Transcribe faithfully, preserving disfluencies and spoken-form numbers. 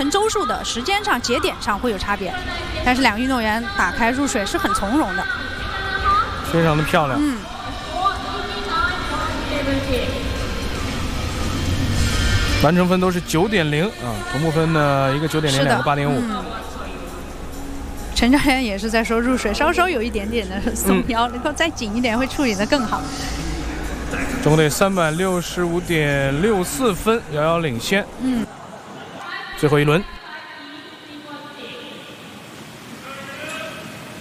连周数的时间上节点上会有差别，但是两个运动员打开入水是很从容的， 非常的漂亮。 嗯。 完成分都是九点零啊，同步分呢一个九点零，两个八点五。 陈教练也是在说入水稍稍有一点点的松腰，能够再紧一点会处理得更好。 中国队三百六十五点六四分，遥遥领先。 嗯， 最后一轮。